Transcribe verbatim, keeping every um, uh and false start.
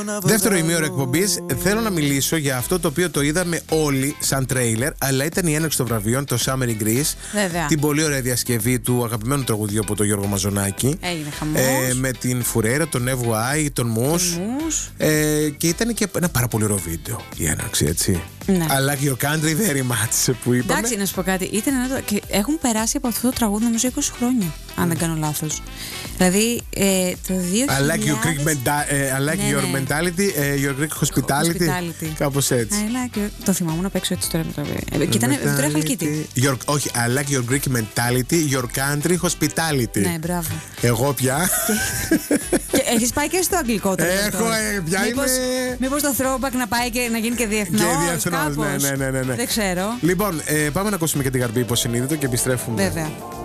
Δεύτερο ημίωρο εκπομπής. Θέλω να μιλήσω για αυτό το οποίο το είδαμε όλοι σαν τρέιλερ, αλλά ήταν η έναρξη των βραβείων, το Summer in Greece. Βέβαια. Την πολύ ωραία διασκευή του αγαπημένου τραγουδιού από τον Γιώργο Μαζονάκη. Έγινε χαμός. Ε, με την Φουρέρα, τον Εύου Άι, τον Μους. Ε, και ήταν και ένα πάρα πολύ ωραίο βίντεο η έναρξη, έτσι. Ναι. I like your country very much που είπαμε. Εντάξει, να σου πω κάτι. Ήταν ένα... και έχουν περάσει από αυτό το τραγούδι νομίζω είκοσι χρόνια, αν mm. δεν κάνω λάθος. Δηλαδή ε, το δύο χιλιάδες... I like your Greek, menta- uh, I like ναι, your ναι. mentality, uh, your Greek hospitality. hospitality. Κάπως έτσι. I like your... Το θυμάμαι να παίξω έτσι τώρα με το... Ε, και ήταν Βικτωρία Χαλκίτη. Your... Όχι, I like your Greek mentality, your country hospitality. Ναι, μπράβο. Εγώ πια. Και έχεις πάει και στο αγγλικό τώρα. Έχω, ε, πια μήπως, είμαι... Μήπως το throwback να πάει και να γίνει και διεθνώς, και διεθνώς, κάπως. ναι, ναι, ναι, ναι. Δεν ξέρω. Λοιπόν, ε, πάμε να ακούσουμε και την Γαρμπή υποσυνείδητο και επιστρέφουμε. Βέβαια.